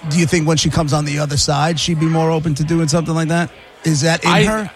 Do you think when she comes on the other side, she'd be more open to doing something like that? Is that in her?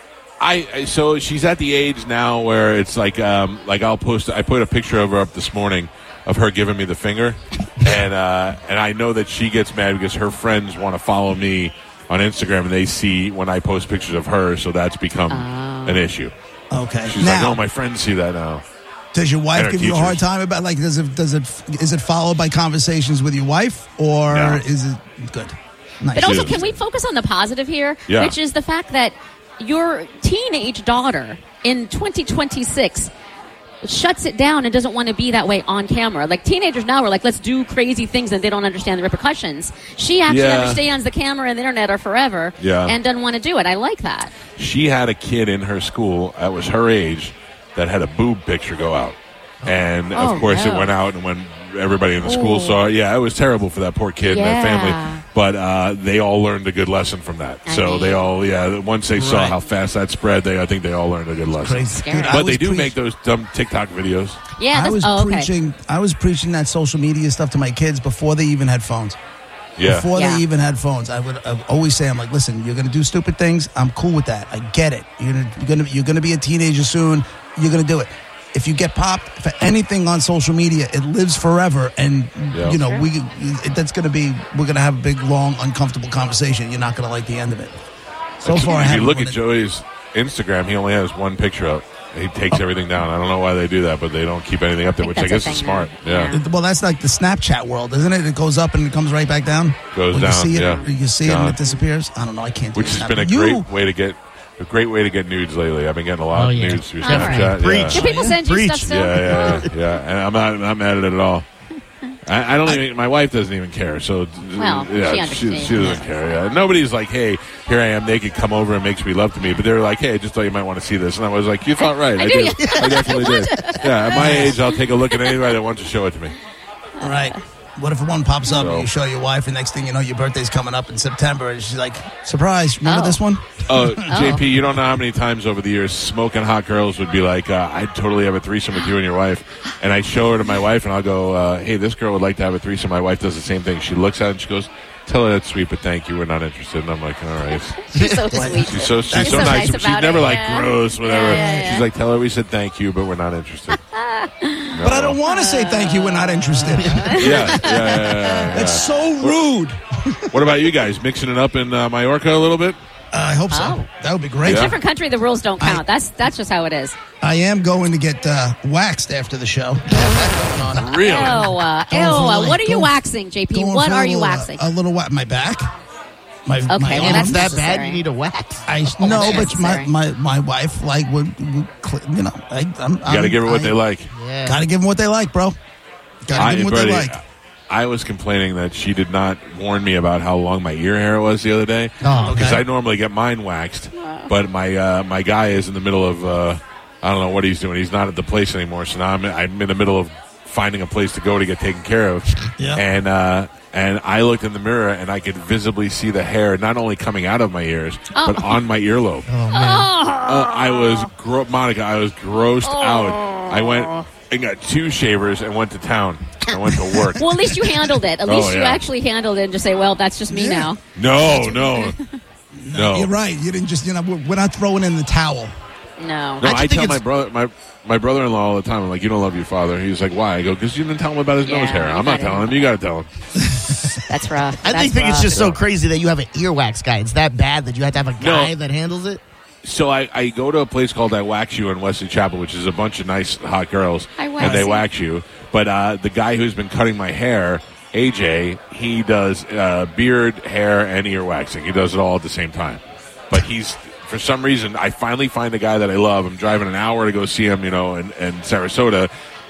So she's at the age now where it's like I'll post. I put a picture of her up this morning of her giving me the finger, and I know that she gets mad because her friends want to follow me on Instagram and they see when I post pictures of her, so that's become an issue. Okay. She's like, "Oh, my friends see that now." Does your wife give you a hard time about is it followed by conversations with your wife or is it good? Nice. But also, can we focus on the positive here, which is the fact that your teenage daughter in 2026 shuts it down and doesn't want to be that way on camera. Like teenagers now are like, let's do crazy things and they don't understand the repercussions. She actually understands the camera and the internet are forever and doesn't want to do it. I like that. She had a kid in her school that was her age that had a boob picture go out. And, of course, it went out and when everybody in the school saw it, it was terrible for that poor kid and that family. But they all learned a good lesson from that. They all, once they saw how fast that spread, I think they all learned a good lesson. Dude, but they do make those dumb TikTok videos. Yeah, I was preaching that social media stuff to my kids before they even had phones. Yeah. Before they even had phones, I would always say, I'm like, listen, you're going to do stupid things. I'm cool with that. I get it. You're going to be a teenager soon. You're going to do it. If you get popped for anything on social media, it lives forever, and that's going to be. We're going to have a big, long, uncomfortable conversation. You're not going to like the end of it. So far, if you look at Joey's Instagram, he only has one picture up. He takes everything down. I don't know why they do that, but they don't keep anything up there, which I guess is smart. Yeah. Well, that's like the Snapchat world, isn't it? It goes up and it comes right back down. Goes down. You see it and it disappears. I don't know. I can't do Which has been a great way to get nudes lately. I've been getting a lot of nudes through Snapchat. Right. Do people send you stuff still? Yeah. And I'm not mad at it at all. I don't even. My wife doesn't even care. So she doesn't care. Yeah. Nobody's like, hey, here I am naked. Come over and makes me love to me. But they're like, hey, I just thought you might want to see this. And I was like, you thought right. I did. I definitely did. Yeah. At my age, I'll take a look at anybody that wants to show it to me. All right. What if one pops up and you show your wife, and next thing you know, your birthday's coming up in September, and she's like, surprise, remember this one? JP, you don't know how many times over the years smoking hot girls would be like, I'd totally have a threesome with you and your wife. And I show her to my wife, and I'll go, hey, this girl would like to have a threesome. My wife does the same thing. She looks at it, and she goes, tell her that's sweet, but thank you, we're not interested. And I'm like, all right. She's so sweet. She's so nice. She's never like, gross, whatever. She's like, tell her we said thank you, but we're not interested. But I don't want to say thank you, we're not interested. Yeah. That's so rude. What about you guys? Mixing it up in Mallorca a little bit? I hope so. That would be great. In a different country, the rules don't count. That's just how it is. I am going to get waxed after the show. Really? Ew. What are you waxing, JP? What are you waxing? A little my back. My that's that bad. You need a wax. But my wife would you got to give her what they like. Yeah. Got to give them what they like, bro. Got to give them what they like. I was complaining that she did not warn me about how long my ear hair was the other day. Because I normally get mine waxed, but my guy is in the middle of I don't know what he's doing. He's not at the place anymore, so now I'm in the middle of finding a place to go to get taken care of. Yeah. And I looked in the mirror and I could visibly see the hair not only coming out of my ears but on my earlobe. Oh man! I was Monica. I was grossed out. I went and got 2 shavers and went to town. I went to work. Well, at least you handled it. At least you actually handled it and just say, well, that's just me now. No. You're right. You didn't just, we're not throwing in the towel. No. I tell my brother-in-law all the time, I'm like, you don't love your father. He's like, why? I go, because you didn't tell him about his nose hair. I'm not telling him. You got to tell him. That's rough. I think it's just so crazy that you have an earwax guy. It's that bad that you have to have a guy that handles it? So I go to a place called I Wax You in Wesley Chapel, which is a bunch of nice hot girls, and they wax you. But the guy who's been cutting my hair, AJ, he does beard, hair, and ear waxing. He does it all at the same time. But for some reason, I finally find a guy that I love. I'm driving an hour to go see him, in Sarasota,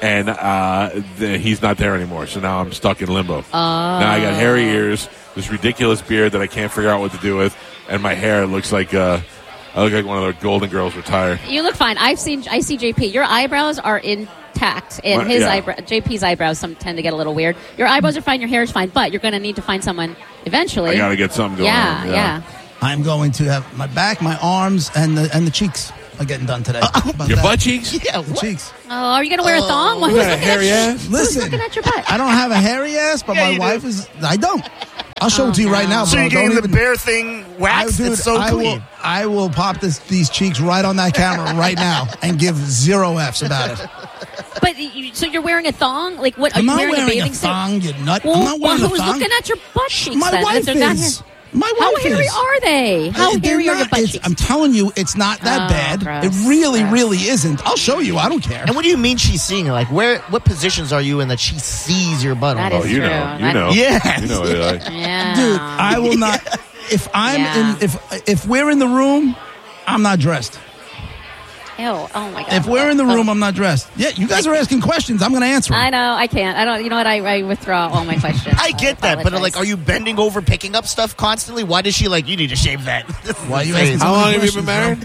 and he's not there anymore. So now I'm stuck in limbo. Now I got hairy ears, this ridiculous beard that I can't figure out what to do with, and my hair looks like I look like one of the Golden Girls retired. You look fine. I see JP. Your eyebrows are intact, and JP's eyebrows tend to get a little weird. Your eyebrows are fine. Your hair is fine, but you're going to need to find someone eventually. I got to get something going on. Yeah. I'm going to have my back, my arms, and the cheeks are getting done today. Your butt cheeks? Yeah, the cheeks. Oh, are you going to wear a thong? You got a hairy ass? Listen, who's looking at your butt? I don't have a hairy ass, but my wife is. I don't. I'll show it to you right now. So bro. you're getting the bear thing waxed? It's so clean. I will pop these cheeks right on that camera right now and give 0 Fs about it. But so you're wearing a thong? Like what? I'm are you not wearing a bathing a thong. suit? You nut. Well, I'm not wearing a who's thong. looking at your butt cheeks? My then? wife is. My wife How hairy are they? How hairy are your butt cheeks? I'm telling you, it's not that bad. Gross. It really isn't. I'll show you. I don't care. And what do you mean she's seeing it? Like, what positions are you in that she sees your butt? That on? is you true. know. Yes. You know what they like. Yeah. Dude, I will not. If I'm if we're in the room, I'm not dressed. Ew. Oh my god. If we're in the room, I'm not dressed. Yeah, you guys are asking questions. I'm going to answer them. I know. I can't. I don't. You know what? I withdraw all my questions. I get that, but like, are you bending over, picking up stuff constantly? Why does she like? You need to shave that. Why are you asking? How long have you been married?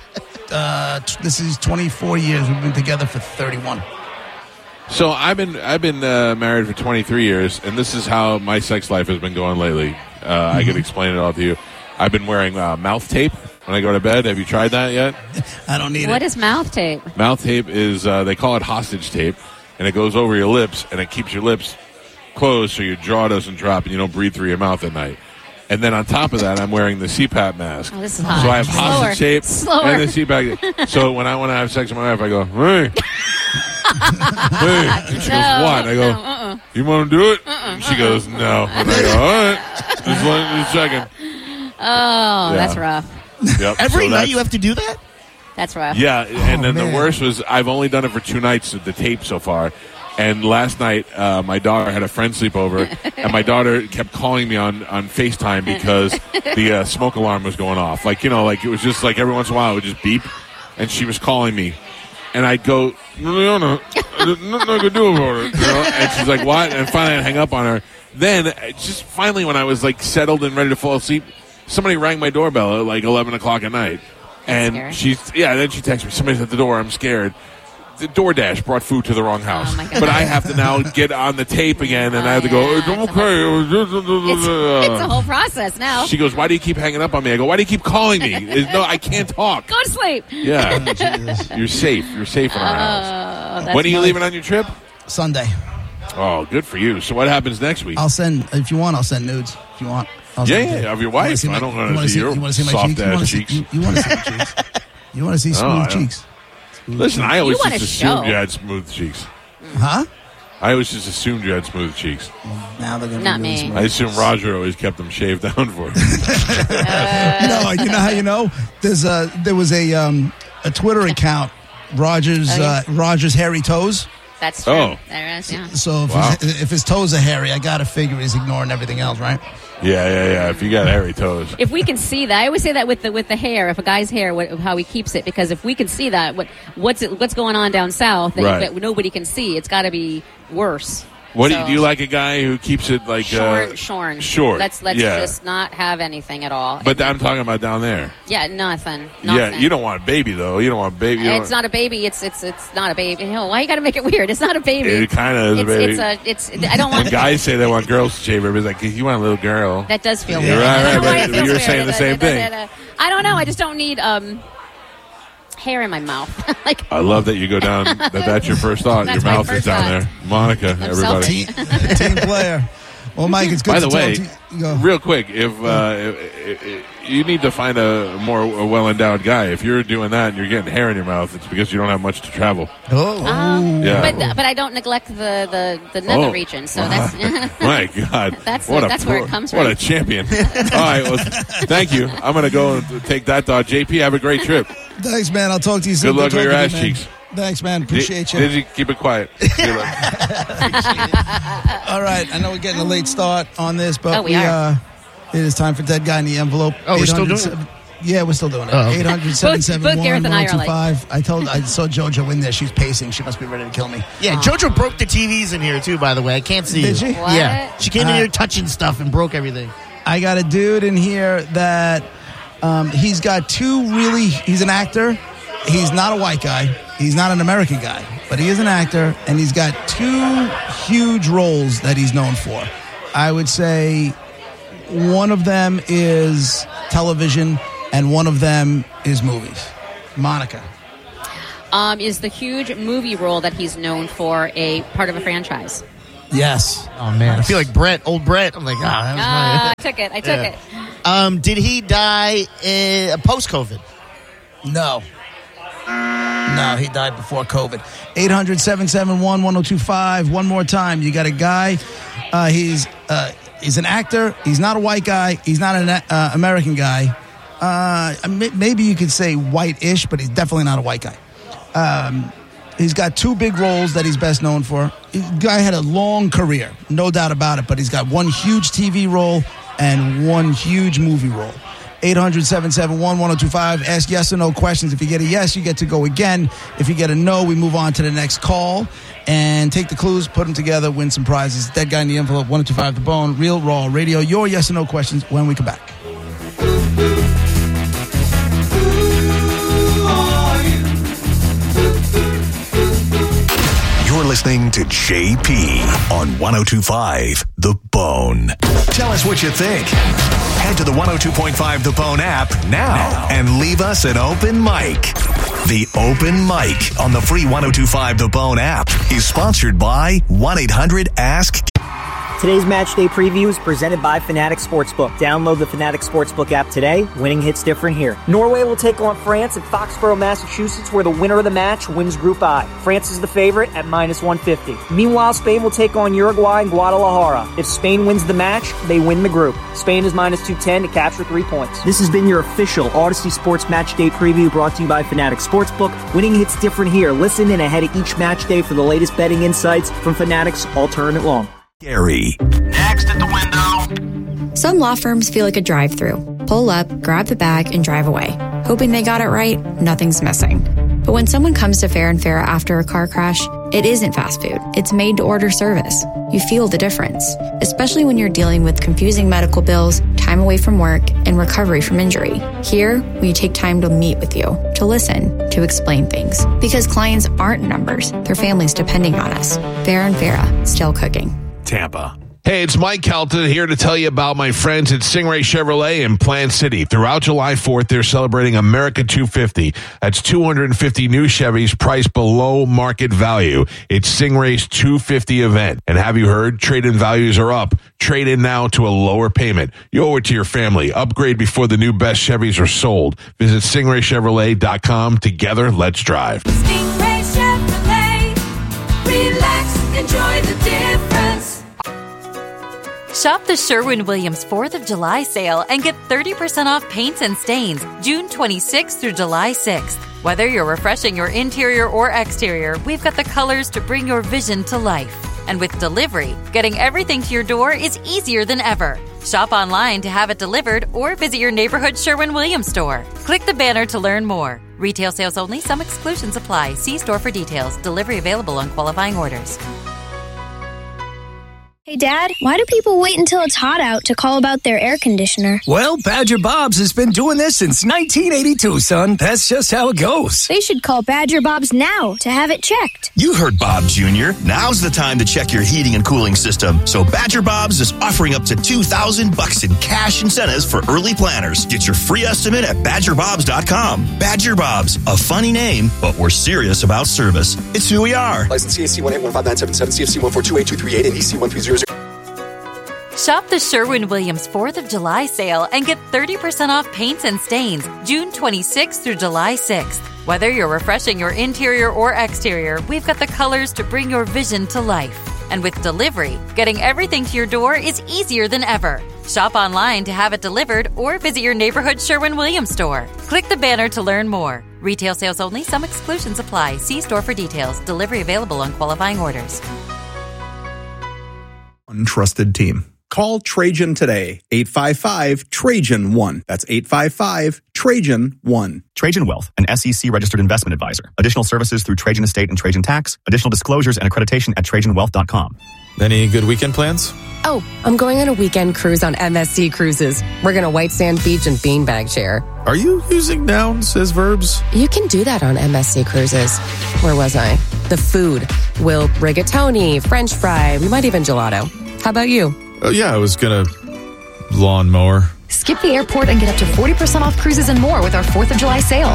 This is 24 years. We've been together for 31. So I've been married for 23 years, and this is how my sex life has been going lately. I can explain it all to you. I've been wearing mouth tape when I go to bed. Have you tried that yet? I don't need it. What is mouth tape? Mouth tape is, they call it hostage tape, and it goes over your lips, and it keeps your lips closed so your jaw doesn't drop and you don't breathe through your mouth at night. And then on top of that, I'm wearing the CPAP mask. Oh, this is hot. So I have hostage tape and the CPAP. So when I want to have sex with my wife, I go, hey. Hey. And she goes, what? I go, you want to do it? She goes, no. And I go, all right. Just checking. Oh, that's rough. Yep. Every night you have to do that? That's rough. Yeah, and then man. the worst was I've only done it for 2 nights with the tape so far. And last night, my daughter had a friend sleep over, and my daughter kept calling me on FaceTime because the smoke alarm was going off. Like, like it was just like every once in a while it would just beep, and she was calling me. And I'd go, no, nothing I can do about it. And she's like, what? And finally I'd hang up on her. Then, just finally when I was like settled and ready to fall asleep, somebody rang my doorbell at like 11 o'clock at night. And then she texted me, somebody's at the door, I'm scared. The DoorDash brought food to the wrong house. Oh my God. But I have to now get on the tape again, and I have to go, it's okay. It's a whole process now. She goes, why do you keep hanging up on me? I go, why do you keep calling me? No, I can't talk. Go to sleep. Yeah. You're safe. You're safe in our house. When are you leaving on your trip? Sunday. Oh, good for you. So what happens next week? I'll send nudes if you want. Yeah, of your wife. I don't want to see your soft-ass cheeks. You want to see my cheeks? You want to see smooth cheeks? Listen, I always You want just a assumed show. you had smooth cheeks. Huh? I always just assumed you had smooth cheeks. Now they're gonna Not be really me. smooth. I assume Roger always kept them shaved down for you. No, you know how you know? There was a Twitter account, Roger's Hairy Toes. That's true. Oh. There is, yeah. So if his toes are hairy, I gotta figure he's ignoring everything else, right? Yeah. If you got hairy toes. If we can see that, I always say that with the hair. If a guy's hair, how he keeps it, because if we can see that, what's going on down south that nobody can see, it's got to be worse. Do you like a guy who keeps it like shorn? Short. Let's just not have anything at all. But I'm talking about down there. Yeah, nothing. Yeah, you don't want a baby though. You don't want a baby. It's not a baby. It's not a baby. Why you got to make it weird? It's not a baby. It kind of is a baby. I don't want. When guys say they want girls to shave, everybody's like, "You want a little girl." That does feel weird. Right. But You're saying the same thing. I don't know. I just don't need hair in my mouth. I love that you go down. That's your first thought. That's your my mouth is first down thought. there. Monica, everybody. Team player. Well, Mike, it's good By to the way, talk to you. Go. real quick, if you need to find a more well-endowed guy, if you're doing that and you're getting hair in your mouth, it's because you don't have much to travel. Yeah. But I don't neglect the nether region, so that's my God. that's where it comes from. What a champion! All right, well, thank you. I'm going to go and take that thought. JP, have a great trip. Thanks, man. I'll talk to you soon. Good luck with your ass man. cheeks. Thanks, man. Appreciate you. Did you keep it quiet? All right. I know we're getting a late start on this, but we are. It is time for Dead Guy in the Envelope. Oh, we're still doing it? Yeah, we're still doing it. Oh, okay. 800-771-1025. I saw JoJo in there. She's pacing. She must be ready to kill me. Yeah, JoJo broke the TVs in here, too, by the way. I can't see Did you. she? What? Yeah. She came in here touching stuff and broke everything. I got a dude in here that he's got he's an actor. He's not a white guy. He's not an American guy, but he is an actor, and he's got 2 huge roles that he's known for. I would say one of them is television, and one of them is movies. Monica. Is the huge movie role that he's known for a part of a franchise? Yes. Oh, man. I feel like old Brett. I'm like, that was I took it. it. Did he die post-COVID? No, he died before COVID. 800-771-1025. One more time. You got a guy. He's an actor. He's not a white guy. He's not an American guy. Maybe you could say white-ish, but he's definitely not a white guy. He's got two big roles that he's best known for. The guy had a long career, no doubt about it, but he's got one huge TV role and one huge movie role. 800-771-1025. Ask yes or no questions. If you get a yes, you get to go again. If you get a no, we move on to the next call and take the clues, put them together, win some prizes. Dead Guy in the Envelope, 1025 The Bone, Real Raw Radio. Your yes or no questions when we come back. You're listening to JP on 1025 The Bone. Tell us what you think. Head to the 102.5 The Bone app now and leave us an open mic. The open mic on the free 1025 The Bone app is sponsored by 1-800-ASK. Today's match day preview is presented by Fanatics Sportsbook. Download the Fanatics Sportsbook app today. Winning hits different here. Norway will take on France at Foxborough, Massachusetts, where the winner of the match wins Group I. France is the favorite at -150. Meanwhile, Spain will take on Uruguay in Guadalajara. If Spain wins the match, they win the group. Spain is -210 to capture 3 points. This has been your official Odyssey Sports Match Day preview brought to you by Fanatics Sportsbook. Winning hits different here. Listen in ahead of each match day for the latest betting insights from Fanatics all tournament long. Gary. Next at the window. Some law firms feel like a drive-thru. Pull up, grab the bag, and drive away. Hoping they got it right, nothing's missing. But when someone comes to Fair & Fair after a car crash, it isn't fast food. It's made-to-order service. You feel the difference, especially when you're dealing with confusing medical bills, time away from work, and recovery from injury. Here, we take time to meet with you, to listen, to explain things. Because clients aren't numbers. Their families depending on us. Fair & Fair, still cooking. Tampa. Hey, it's Mike Kelton here to tell you about my friends at Stingray Chevrolet in Plant City. Throughout July 4th, they're celebrating America 250. That's 250 new Chevys priced below market value. It's Stingray's 250 event. And have you heard? Trade-in values are up. Trade in now to a lower payment. You owe it to your family. Upgrade before the new best Chevys are sold. Visit StingrayChevrolet.com. Together, let's drive. Stingray Chevrolet. Relax, enjoy the difference. Shop the Sherwin-Williams 4th of July sale and get 30% off paints and stains June 26th through July 6th. Whether you're refreshing your interior or exterior, we've got the colors to bring your vision to life. And with delivery, getting everything to your door is easier than ever. Shop online to have it delivered or visit your neighborhood Sherwin-Williams store. Click the banner to learn more. Retail sales only. Some exclusions apply. See store for details. Delivery available on qualifying orders. Hey, Dad, why do people wait until it's hot out to call about their air conditioner? Well, Badger Bob's has been doing this since 1982, son. That's just how it goes. They should call Badger Bob's now to have it checked. You heard Bob Jr. Now's the time to check your heating and cooling system. So Badger Bob's is offering up to $2,000 in cash incentives for early planners. Get your free estimate at BadgerBobs.com. Badger Bob's, a funny name, but we're serious about service. It's who we are. License CAC 1815977, CFC 1428238, and EC 130. Shop the Sherwin-Williams 4th of July sale and get 30% off paints and stains June 26th through July 6th. Whether you're refreshing your interior or exterior, we've got the colors to bring your vision to life. And with delivery, getting everything to your door is easier than ever. Shop online to have it delivered or visit your neighborhood Sherwin-Williams store. Click the banner to learn more. Retail sales only. Some exclusions apply. See store for details. Delivery available on qualifying orders. Untrusted team. Call Trajan today, 855-TRAJAN-1. That's 855-TRAJAN-1. Trajan Wealth, an SEC registered investment advisor. Additional services through Trajan Estate and Trajan Tax. Additional disclosures and accreditation at TrajanWealth.com. Any good weekend plans? Oh, I'm going on a weekend cruise on MSC Cruises. We're going to White Sand Beach and Beanbag Chair. Are you using nouns as verbs? You can do that on MSC Cruises. Where was I? The food. We'll rigatoni, French fry, we might even gelato. How about you? Oh, yeah, I was going to lawnmower. Skip the airport and get up to 40% off cruises and more with our 4th of July sale.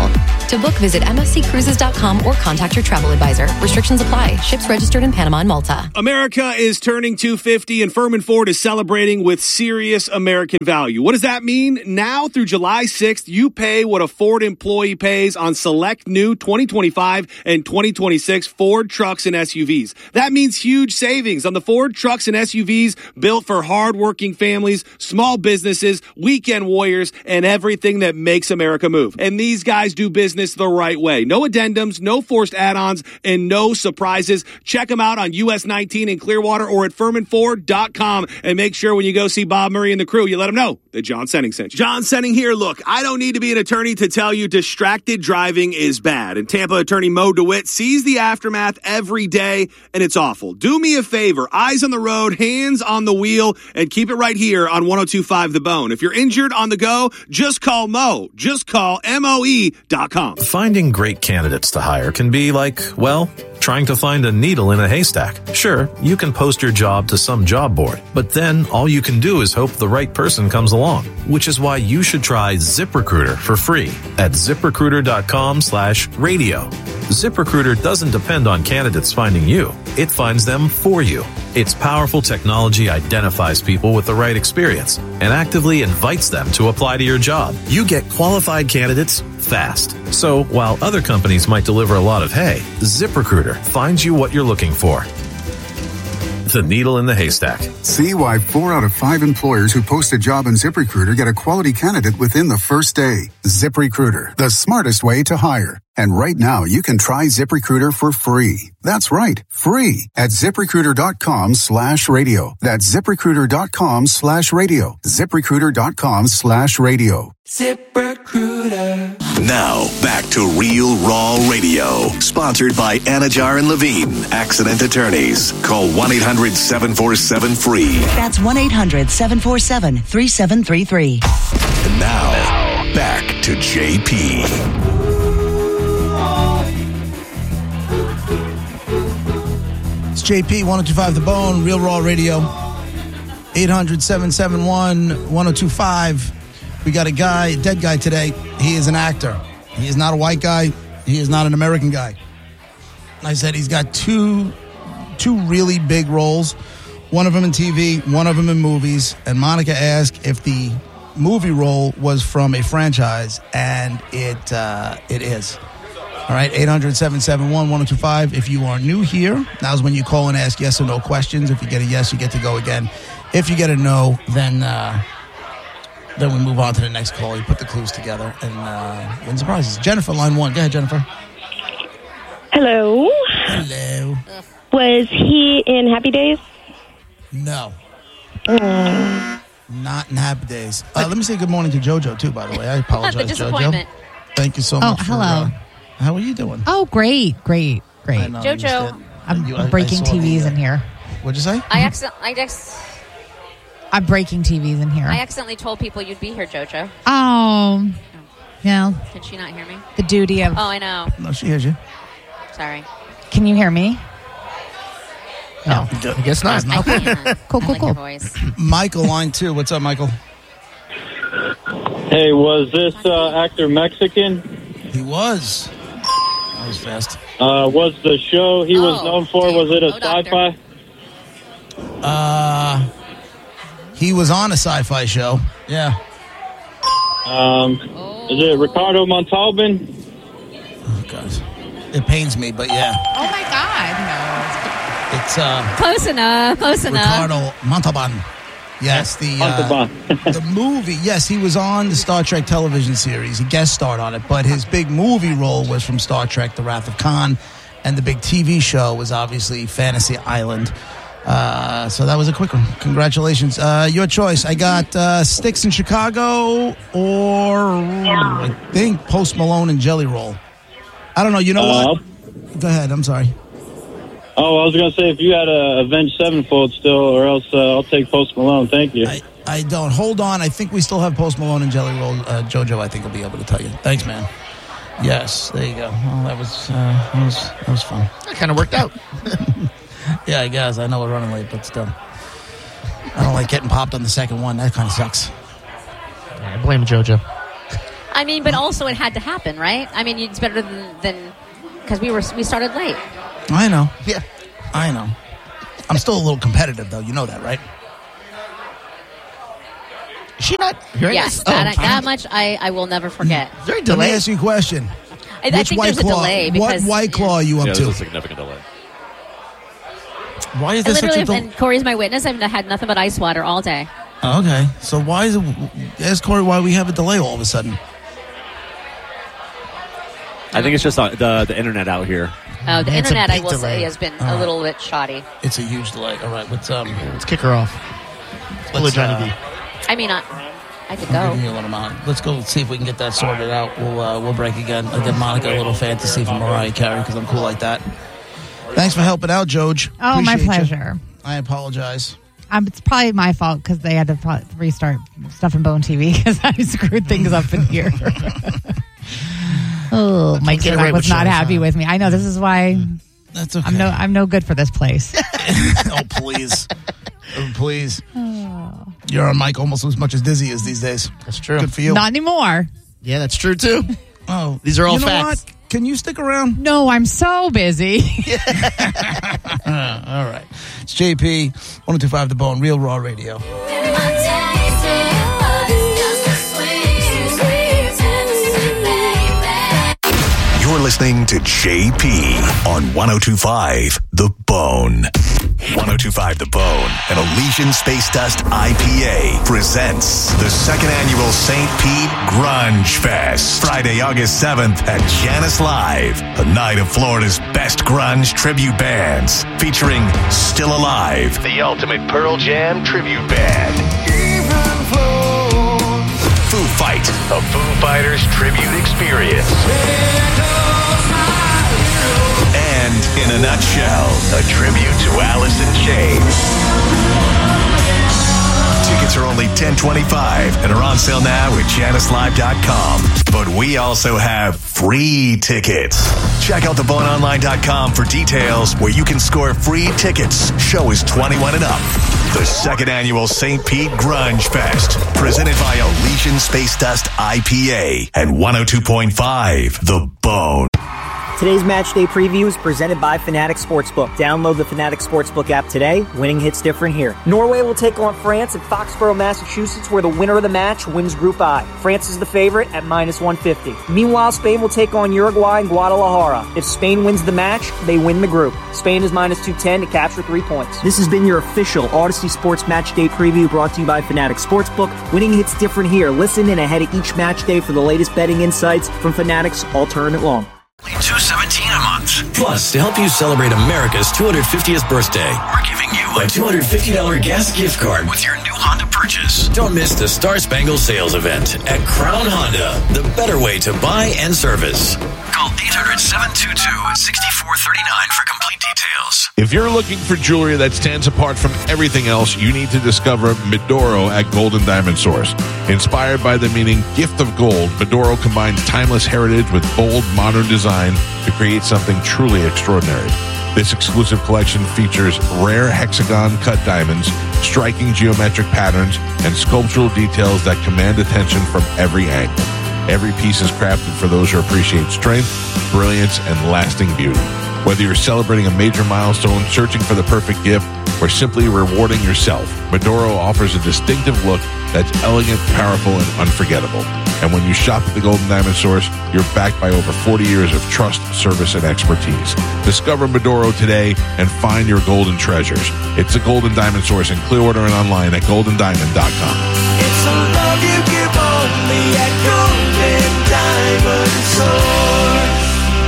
To book, visit msccruises.com or contact your travel advisor. Restrictions apply. Ships registered in Panama and Malta. America is turning 250 and Furman Ford is celebrating with serious American value. What does that mean? Now through July 6th, you pay what a Ford employee pays on select new 2025 and 2026 Ford trucks and SUVs. That means huge savings on the Ford trucks and SUVs built for hardworking families, small businesses, weekend warriors, and everything that makes America move. And these guys do business the right way. No addendums, no forced add-ons, and no surprises. Check them out on US 19 in Clearwater or at FurmanFord.com. And make sure when you go see Bob Murray and the crew, you let them know that John Senning sent you. John Senning here. Look, I don't need to be an attorney to tell you distracted driving is bad. And Tampa attorney Mo DeWitt sees the aftermath every day, and it's awful. Do me a favor. Eyes on the road, hands on the wheel, and keep it right here on 102.5 The Bone. If you're injured on the go, just call Mo. Just call MOE.com. Finding great candidates to hire can be like, well, trying to find a needle in a haystack. Sure, you can post your job to some job board, but then all you can do is hope the right person comes along, which is why you should try ZipRecruiter for free at ZipRecruiter.com/radio. ZipRecruiter doesn't depend on candidates finding you. It finds them for you. Its powerful technology identifies people with the right experience and actively invites them to apply to your job. You get qualified candidates fast. So while other companies might deliver a lot of hay, ZipRecruiter finds you what you're looking for. The needle in the haystack. See why 4 out of 5 employers who post a job in ZipRecruiter get a quality candidate within the first day. ZipRecruiter, the smartest way to hire. And right now, you can try ZipRecruiter for free. That's right, free at ZipRecruiter.com/radio. That's ZipRecruiter.com/radio. ZipRecruiter.com/radio. ZipRecruiter. Now, back to Real Raw Radio. Sponsored by Anajar and Levine, accident attorneys. Call 1-800-747-FREE. That's 1-800-747-3733. And now, back to JP. It's JP, 102.5 The Bone, Real Raw Radio, 800-771-1025. We got a dead guy today. He is an actor. He is not a white guy. He is not an American guy. I said he's got two really big roles, one of them in TV, one of them in movies. And Monica asked if the movie role was from a franchise, and it is. All right, 800-771-1025. If you are new here, now's when you call and ask yes or no questions. If you get a yes, you get to go again. If you get a no, then we move on to the next call. You put the clues together and win some prizes. Jennifer, line 1. Go ahead, Jennifer. Hello. Hello. Was he in Happy Days? No. Not in Happy Days. Let me say good morning to JoJo, too, by the way. I apologize, the disappointment. JoJo. Thank you so much. Hello. How are you doing? Oh, great. JoJo. I'm breaking TVs in here. What'd you say? I'm breaking TVs in here. I accidentally told people you'd be here, JoJo. Oh. Yeah. Did she not hear me? The duty of... Oh, I know. No, she hears you. Sorry. Can you hear me? No. I guess not. I can. Cool. Your voice. Michael, line 2. What's up, Michael? Hey, was this actor Mexican? He was. That was fast. Was the show he was known for, was it a sci-fi? He was on a sci-fi show. Yeah. Is it Ricardo Montalban? Oh, God. It pains me, but yeah. Oh, my God. It's Close enough. Ricardo Montalban. Yes, the movie. Yes, he was on the Star Trek television series. He guest starred on it, but his big movie role was from Star Trek: The Wrath of Khan, and the big TV show was obviously Fantasy Island. So that was a quick one. Congratulations. Your choice. I got Sticks in Chicago or I think Post Malone and Jelly Roll. I don't know. You know what? Go ahead. I'm sorry. Oh, I was going to say, if you had Avenged Sevenfold still, or else I'll take Post Malone. Thank you. I don't. Hold on. I think we still have Post Malone and Jelly Roll. JoJo, I think, will be able to tell you. Thanks, man. Yes, there you go. Well, that was fun. That kind of worked out. Yeah, I guess. I know we're running late, but still. I don't like getting popped on the second one. That kind of sucks. I blame JoJo. I mean, but also it had to happen, right? I mean, it's better than because we started late. I know. Yeah. I know. I'm still a little competitive, though. You know that, right? Is she not? Yes, that much I will never forget. Is there a Let delay? me ask you a question. I think there's a delay because what White Claw are you up there's to? a significant delay. Why is there such a literally, delay? and Corey's my witness. I've had nothing but ice water all day. Oh, okay, so why is it? Ask Corey why we have a delay all of a sudden. I think it's just the internet out here. Oh, the It's a internet, I big will delay. say, has been a little bit shoddy. It's a huge delay. All right, Let's kick her off. Pull her Johnny B. I mean, I could Give go. me a little amount. Let's go see if we can get that sorted out. We'll break again. I'll give Monica a little fantasy from Mariah Carey because I'm cool like that. Thanks for helping out, Joj. Oh, my Appreciate you. pleasure. I apologize. It's probably my fault because they had to restart Stuff and Bone TV because I screwed things up in here. Oh, Mike get away was with not shows, happy huh? with me. I know this is why That's okay. I'm no good for this place. Oh, please. Oh, please. You're on mic almost as much as Dizzy is these days. That's true. Good for you. Not anymore. Yeah, that's true too. Oh, These are all you know facts. What? Can you stick around? No, I'm so busy. All right. It's JP, 102.5 The Bone, Real Raw Radio. You're listening to JP on 102.5 The Bone. 102.5 The Bone and Elysian Space Dust IPA presents the second annual St. Pete Grunge Fest. Friday, August 7th at Janice Live. A night of Florida's best grunge tribute bands featuring Still Alive, the ultimate Pearl Jam tribute band. Foo Fight, a Foo Fighters tribute experience. And in a nutshell, a tribute to Alice in Chains. Tickets are only $10.25 and are on sale now at JaniceLive.com. But we also have free tickets. Check out theboneonline.com for details where you can score free tickets. Show is 21 and up. The second annual St. Pete Grunge Fest, presented by Elysian Space Dust IPA and 102.5 The Bone. Today's match day preview is presented by Fanatic Sportsbook. Download the Fanatic Sportsbook app today. Winning hits different here. Norway will take on France at Foxborough, Massachusetts, where the winner of the match wins Group I. France is the favorite at -150. Meanwhile, Spain will take on Uruguay in Guadalajara. If Spain wins the match, they win the group. Spain is -210 to capture 3 points. This has been your official Odyssey Sports Match Day preview brought to you by Fanatic Sportsbook. Winning hits different here. Listen in ahead of each match day for the latest betting insights from Fanatic's Alternate Long. $217 a month. Plus, to help you celebrate America's 250th birthday, we're giving you a $250 gas gift card with your new Honda purchase. Don't miss the Star Spangled Sales event at Crown Honda, the better way to buy and service. Call 800-722-6439 for complete details. If you're looking for jewelry that stands apart from everything else, you need to discover Medoro at Golden Diamond Source. Inspired by the meaning gift of gold, Medoro combines timeless heritage with bold, modern design to create something truly extraordinary. This exclusive collection features rare hexagon cut diamonds, striking geometric patterns, and sculptural details that command attention from every angle. Every piece is crafted for those who appreciate strength, brilliance, and lasting beauty. Whether you're celebrating a major milestone, searching for the perfect gift, or simply rewarding yourself, Medoro offers a distinctive look that's elegant, powerful, and unforgettable. And when you shop at the Golden Diamond Source, you're backed by over 40 years of trust, service, and expertise. Discover Medoro today and find your golden treasures. It's the Golden Diamond Source in Clearwater and online at goldendiamond.com. It's a love you give only at Golden Diamond Source.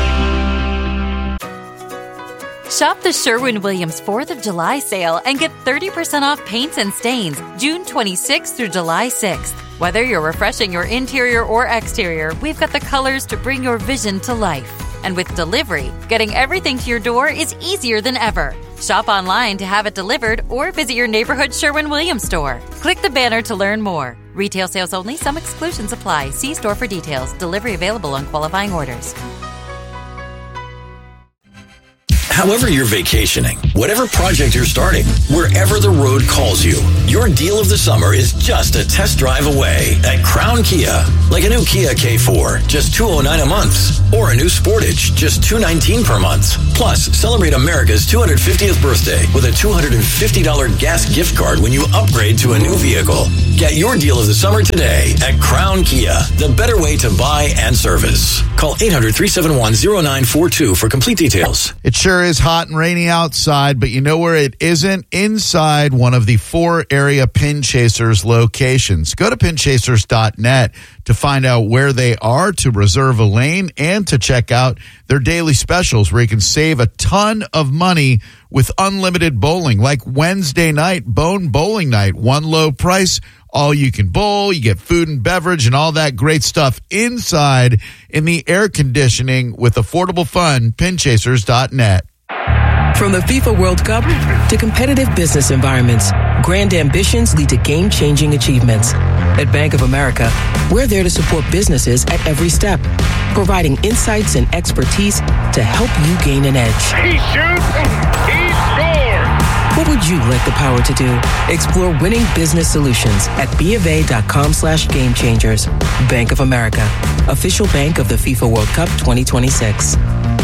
Shop the Sherwin-Williams 4th of July sale and get 30% off paints and stains June 26th through July 6th. Whether you're refreshing your interior or exterior, we've got the colors to bring your vision to life. And with delivery, getting everything to your door is easier than ever. Shop online to have it delivered or visit your neighborhood Sherwin-Williams store. Click the banner to learn more. Retail sales only. Some exclusions apply. See store for details. Delivery available on qualifying orders. However you're vacationing, whatever project you're starting, wherever the road calls you, your deal of the summer is just a test drive away at Crown Kia. Like a new Kia K4, just $209 a month. Or a new Sportage, just $219 per month. Plus, celebrate America's 250th birthday with a $250 gas gift card when you upgrade to a new vehicle. Get your deal of the summer today at Crown Kia, the better way to buy and service. Call 800-371-0942 for complete details. It sure is hot and rainy outside, but you know where it isn't? Inside one of the 4 area Pin Chasers locations. Go to pinchasers.net to find out where they are, to reserve a lane, and to check out their daily specials where you can save a ton of money with unlimited bowling. Like Wednesday night, Bone Bowling Night, one low price, all you can bowl, you get food and beverage and all that great stuff inside in the air conditioning with affordable fun. Pinchasers.net. From the FIFA World Cup to competitive business environments, grand ambitions lead to game-changing achievements. At Bank of America, we're there to support businesses at every step, providing insights and expertise to help you gain an edge. He shoots, he scores! What would you like the power to do? Explore winning business solutions at BofA.com/gamechangers. Bank of America, official bank of the FIFA World Cup 2026.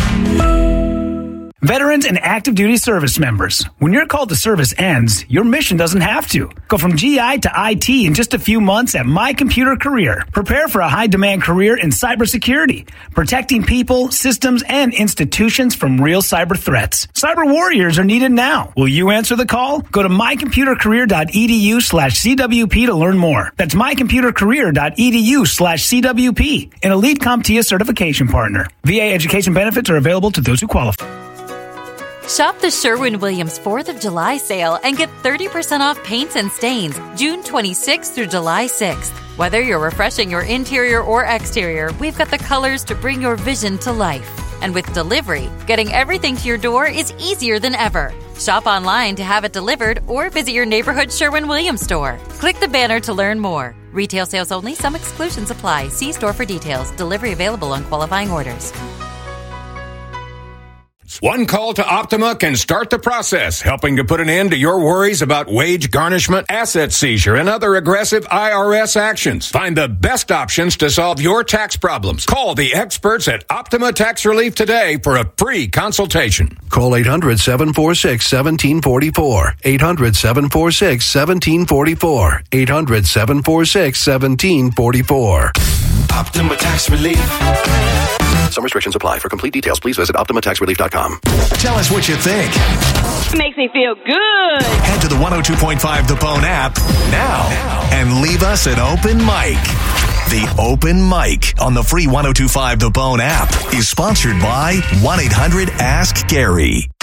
Veterans and active duty service members, when your call to service ends, your mission doesn't have to. Go from GI to IT in just a few months at My Computer Career. Prepare for a high-demand career in cybersecurity, protecting people, systems, and institutions from real cyber threats. Cyber warriors are needed now. Will you answer the call? Go to mycomputercareer.edu/CWP to learn more. That's mycomputercareer.edu/CWP, an elite CompTIA certification partner. VA education benefits are available to those who qualify. Shop the Sherwin-Williams 4th of July sale and get 30% off paints and stains June 26th through July 6th. Whether you're refreshing your interior or exterior, we've got the colors to bring your vision to life. And with delivery, getting everything to your door is easier than ever. Shop online to have it delivered or visit your neighborhood Sherwin-Williams store. Click the banner to learn more. Retail sales only. Some exclusions apply. See store for details. Delivery available on qualifying orders. One call to Optima can start the process, helping to put an end to your worries about wage garnishment, asset seizure, and other aggressive IRS actions. Find the best options to solve your tax problems. Call the experts at Optima Tax Relief today for a free consultation. Call 800-746-1744. 800-746-1744. 800-746-1744. Optima Tax Relief. Some restrictions apply. For complete details, please visit OptimaTaxRelief.com. Tell us what you think. It makes me feel good. Head to the 102.5 The Bone app now and leave us an open mic. The Open Mic on the free 102.5 The Bone app is sponsored by 1-800-ASK-GARY.